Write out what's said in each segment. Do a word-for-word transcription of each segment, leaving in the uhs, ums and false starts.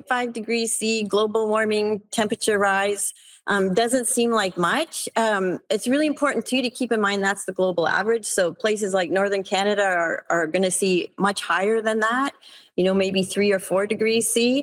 five degrees C global warming temperature rise um, doesn't seem like much. Um, it's really important, too, to keep in mind that's the global average. So places like Northern Canada are, are going to see much higher than that, you know, maybe three or four degrees C.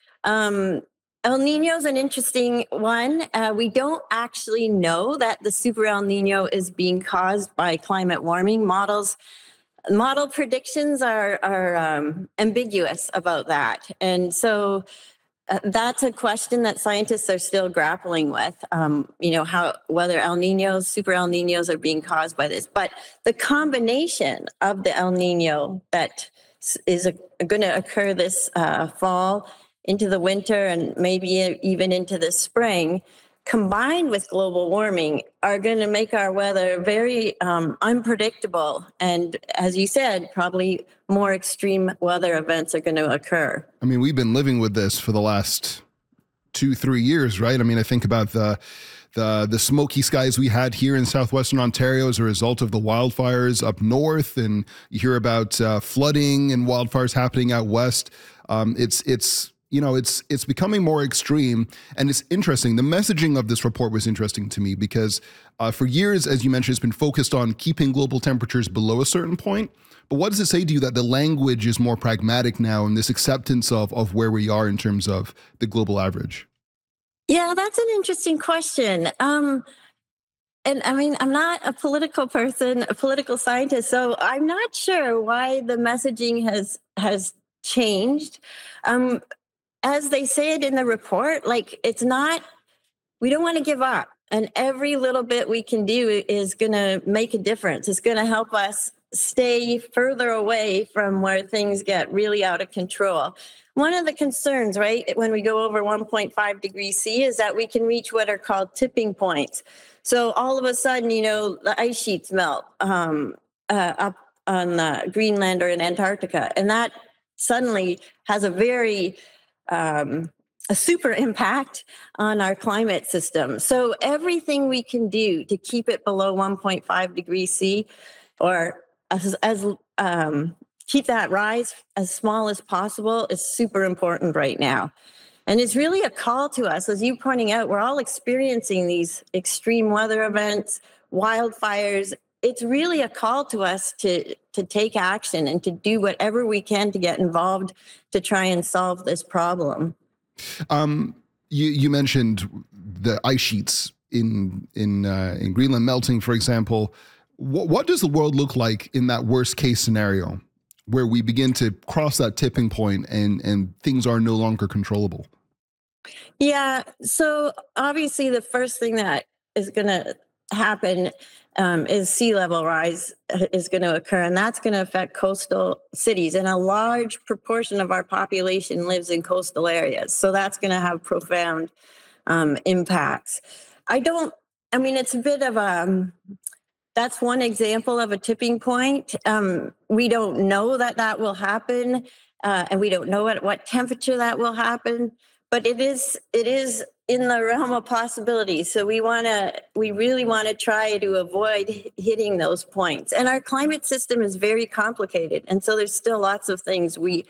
Um, El Nino is an interesting one. Uh, we don't actually know that the super El Nino is being caused by climate warming. Models model predictions are are um, ambiguous about that, and so uh, that's a question that scientists are still grappling with. Um, you know, how whether El Ninos, super El Ninos, are being caused by this, but the combination of the El Nino that is going to occur this uh, fall into the winter and maybe even into the spring, combined with global warming, are going to make our weather very um, unpredictable. And as you said, probably more extreme weather events are going to occur. I mean, we've been living with this for the last two, three years, right? I mean, I think about the the the smoky skies we had here in southwestern Ontario as a result of the wildfires up north, and you hear about uh, flooding and wildfires happening out west. Um, it's it's you know, it's it's becoming more extreme, and it's interesting. The messaging of this report was interesting to me because uh, for years, as you mentioned, it's been focused on keeping global temperatures below a certain point. But what does it say to you that the language is more pragmatic now and this acceptance of of where we are in terms of the global average? Yeah, that's an interesting question. Um, and I mean, I'm not a political person, a political scientist, so I'm not sure why the messaging has has changed. Um, as they say it in the report, like it's not, we don't want to give up. And every little bit we can do is going to make a difference. It's going to help us stay further away from where things get really out of control. One of the concerns, right, when we go over one point five degrees C is that we can reach what are called tipping points. So all of a sudden, you know, the ice sheets melt um, uh, up on uh, Greenland or in Antarctica. And that suddenly has a very um, a super impact on our climate system. So everything we can do to keep it below one point five degrees C, or as, as um, keep that rise as small as possible, is super important right now. And it's really a call to us, as you pointing out, we're all experiencing these extreme weather events, wildfires. It's really a call to us to, to take action and to do whatever we can to get involved to try and solve this problem. Um, you, you mentioned the ice sheets in in uh, in Greenland melting, for example. What, what does the world look like in that worst case scenario, where we begin to cross that tipping point and and things are no longer controllable? Yeah. So obviously, the first thing that is going to happen um, is sea level rise is going to occur, and that's going to affect coastal cities. And a large proportion of our population lives in coastal areas, so that's going to have profound um, impacts. I don't. I mean, it's a bit of a. That's one example of a tipping point. Um, we don't know that that will happen, uh, and we don't know at what temperature that will happen. But it is it is in the realm of possibility. So we want to we really want to try to avoid hitting those points. And our climate system is very complicated, and so there's still lots of things we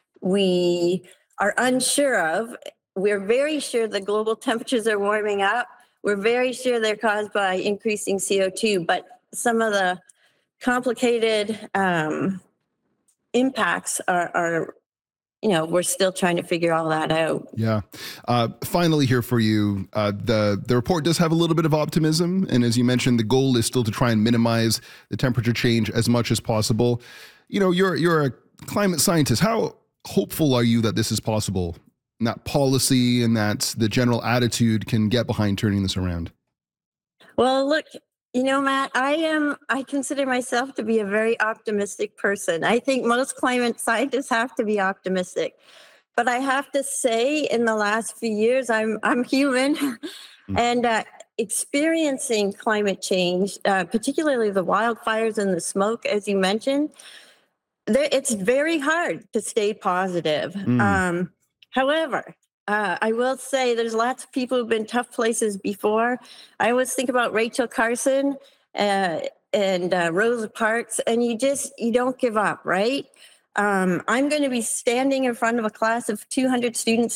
we are unsure of. We're very sure the global temperatures are warming up. We're very sure they're caused by increasing C O two, but some of the complicated um, impacts are, are you know, we're still trying to figure all that out. Yeah. Uh, finally here for you, uh, the, the report does have a little bit of optimism. And as you mentioned, the goal is still to try and minimize the temperature change as much as possible. You know, you're, you're a climate scientist. How hopeful are you that this is possible, and that policy and that the general attitude can get behind turning this around? Well, look, you know, Matt, I am, I consider myself to be a very optimistic person. I think most climate scientists have to be optimistic. But I have to say, in the last few years, I'm I'm human, and uh, experiencing climate change, uh, particularly the wildfires and the smoke, as you mentioned, there, it's very hard to stay positive. Mm. Um, however, uh, I will say there's lots of people who've been tough places before. I always think about Rachel Carson uh, and uh, Rosa Parks, and you just, you don't give up, right? Um, I'm going to be standing in front of a class of two hundred students